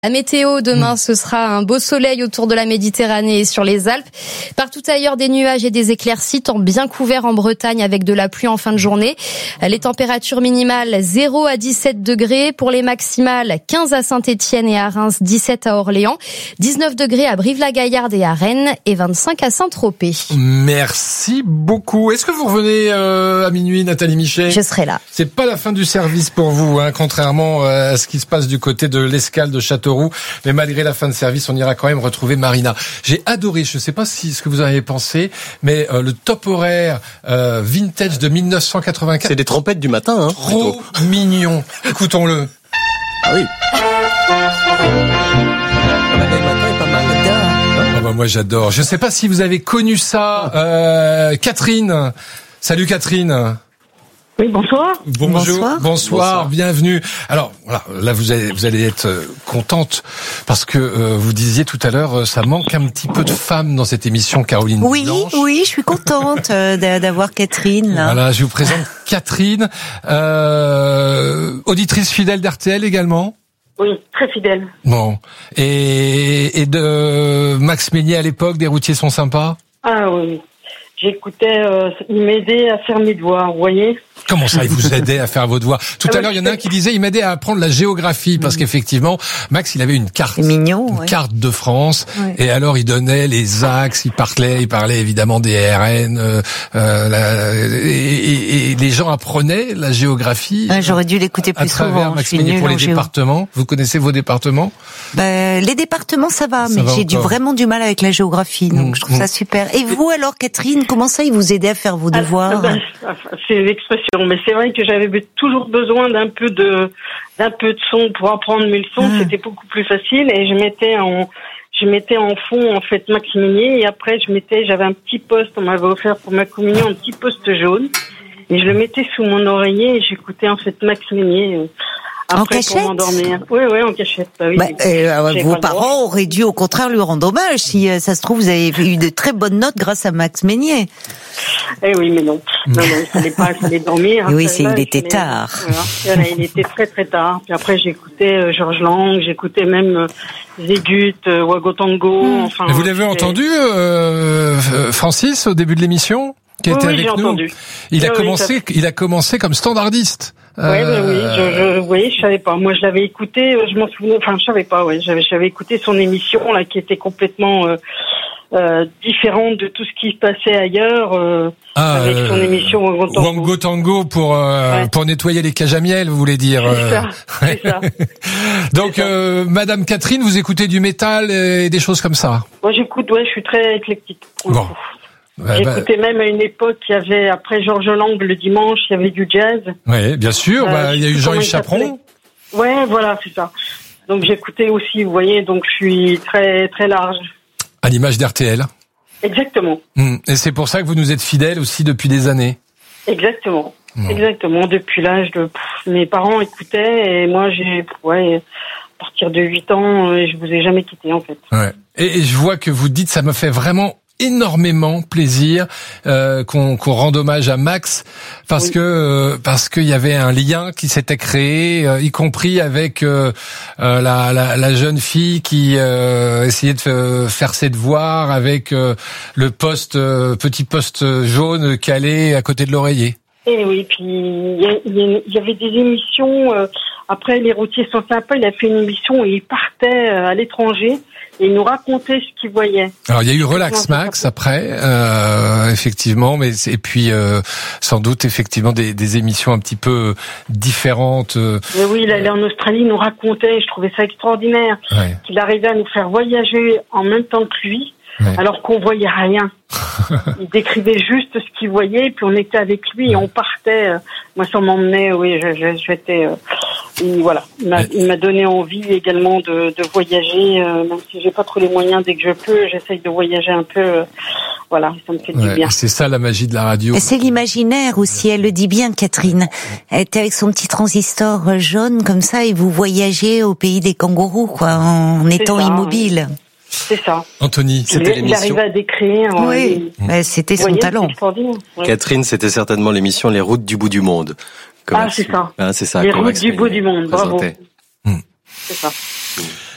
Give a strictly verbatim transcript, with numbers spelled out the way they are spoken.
La météo, demain, ce sera un beau soleil autour de la Méditerranée et sur les Alpes. Partout ailleurs, des nuages et des éclaircies, temps bien couverts en Bretagne avec de la pluie en fin de journée. Les températures minimales, zéro à dix-sept degrés. Pour les maximales, quinze à Saint-Étienne et à Reims, dix-sept à Orléans, dix-neuf degrés à Brive-la-Gaillarde et à Rennes et vingt-cinq à Saint-Tropez. Merci beaucoup. Est-ce que vous revenez euh, à minuit, Nathalie Michet ? Je serai là. C'est pas la fin du service pour vous, hein, contrairement à ce qui se passe du côté de l'Escale de Châteauroux. Mais malgré la fin de service, on ira quand même retrouver Marina. J'ai adoré, je ne sais pas si ce que vous en avez pensé, mais euh, le top horaire euh, vintage de mille neuf cent quatre-vingt-quatre. C'est des trompettes du matin, hein. Trop plutôt mignon. Écoutons-le. Ah oui. Ah bah, le matin est pas mal. Ah bah, moi j'adore. Je ne sais pas si vous avez connu ça, euh, Catherine. Salut Catherine. Oui, bonsoir. Bonjour, bonsoir. bonsoir, bonsoir, bienvenue. Alors, voilà, là vous allez, vous allez être contente parce que euh, vous disiez tout à l'heure, ça manque un petit peu de femmes dans cette émission, Caroline. Oui, Blanche. oui, je suis contente euh, d'avoir Catherine. Là. Voilà, je vous présente Catherine, euh, auditrice fidèle d'R T L également. Oui, très fidèle. Bon, et, et de Max Meignier à l'époque, des routiers sont sympas. Ah oui. J'écoutais, euh, il m'aidait à faire mes devoirs, vous voyez. Comment ça, il vous aidait à faire vos devoirs ? Tout ah à ouais, l'heure, il y en a un qui disait, il m'aidait à apprendre la géographie, parce qu'effectivement, Max, il avait une carte. C'est mignon, une ouais. carte de France. Ouais. Et alors, il donnait les axes, il parlait, il parlait évidemment des R N, euh, euh, la, et, et, et les gens apprenaient la géographie. Ouais, j'aurais dû l'écouter plus à travers souvent. Max Meignier pour les départements. Vous connaissez vos départements ? Ben, les départements, ça va, ça mais va j'ai du, vraiment du mal avec la géographie, donc mmh, je trouve mmh. ça super. Et vous alors, Catherine, comment ça, il vous aidait à faire vos devoirs ? ah, ben, C'est l'expression, mais c'est vrai que j'avais toujours besoin d'un peu de d'un peu de son pour apprendre mes leçons. Mmh. C'était beaucoup plus facile et je mettais en je mettais en fond en fait Max Meignier et après je mettais j'avais un petit poste, on m'avait offert pour ma communion un petit poste jaune et je le mettais sous mon oreiller et j'écoutais en fait Max Meignier. Après, en cachette pour m'endormir. Oui, oui, en cachette. Bah, oui. Bah, euh, vos parents auraient dû au contraire lui rendre hommage. Si euh, ça se trouve, vous avez eu de très bonnes notes grâce à Max Meignier. Eh oui, mais non. Non, non, il fallait pas, il fallait dormir. Oui, c'est, là, il était fallait... tard. Voilà. Voilà, il était très très tard. Puis après, j'écoutais euh, Georges Lang, j'écoutais même euh, Zégut, euh, Wagotango. Mmh. Enfin. Mais vous l'avez entendu, euh, Francis, au début de l'émission, qui oui, était oui, avec j'ai nous. Entendu. Il oui, a oui, commencé, ça... il a commencé comme standardiste. Oui, ben oui, je, je, oui, je savais pas. Moi, je l'avais écouté, je m'en souvenais. Enfin, je savais pas. Ouais, j'avais, j'avais écouté son émission là, qui était complètement euh, euh, différente de tout ce qui se passait ailleurs. Euh, ah, avec son euh, émission Wango Tango. Wango Tango pour euh, ouais. pour nettoyer les cages à miel, vous voulez dire. C'est ça. C'est ça. Donc, c'est ça. Euh, Madame Catherine, vous écoutez du métal et des choses comme ça. Moi, j'écoute. Ouais, je suis très éclectique. Bon. Ouais, J'écoutais bah... même à une époque, il y avait, après Georges Lang, le dimanche, il y avait du jazz. Oui, bien sûr, euh, bah, il y a eu Jean-Yves Chaperon. Ouais, voilà, c'est ça. Donc j'écoutais aussi, vous voyez, donc je suis très très large. À l'image d'R T L. Exactement. Mmh. Et c'est pour ça que vous nous êtes fidèles aussi depuis des années. Exactement. Mmh. Exactement, depuis l'âge de... Pff, mes parents écoutaient et moi j'ai... Ouais, à partir de huit ans, je vous ai jamais quitté en fait. Ouais. Et, et je vois que vous dites, ça me fait vraiment... énormément plaisir euh, qu'on, qu'on rende hommage à Max parce oui. que euh, parce qu'il y avait un lien qui s'était créé, euh, y compris avec euh, euh, la, la, la jeune fille qui euh, essayait de f- faire ses devoirs avec euh, le poste euh, petit poste jaune calé à côté de l'oreiller. Et oui, puis il y, y, y avait des émissions. Euh, après, les routiers sont sympas. Il a fait une émission où il partait à l'étranger. Et il nous racontait ce qu'il voyait. Alors il y a eu Relax Max après, euh, effectivement, mais et puis euh, sans doute effectivement des, des émissions un petit peu différentes. Euh, mais oui, il allait en Australie, il nous racontait, je trouvais ça extraordinaire, ouais. qu'il arrivait à nous faire voyager en même temps que lui, ouais. alors qu'on voyait rien. Il décrivait juste ce qu'il voyait, et puis on était avec lui et on partait. Moi, ça m'emmenait, oui, je, je, j'étais... Euh, et voilà, il m'a, il m'a donné envie également de, de voyager, euh, même si j'ai pas trop les moyens, dès que je peux, j'essaye de voyager un peu, euh, voilà, ça me fait ouais, du bien. C'est ça la magie de la radio. Et c'est l'imaginaire aussi, elle le dit bien, Catherine. Elle était avec son petit transistor jaune comme ça et vous voyagez au pays des kangourous, quoi, en c'est étant ça, immobile. Oui. C'est ça. Anthony, c'était il, l'émission. Il arrivait à décrire. Oui, il... ouais, c'était son voyez, talent. Ouais. Catherine, c'était certainement l'émission Les Routes du bout du monde. Ah, c'est ça. Ah, c'est ça. Les Routes du bout du monde. Bravo. Mmh. C'est ça.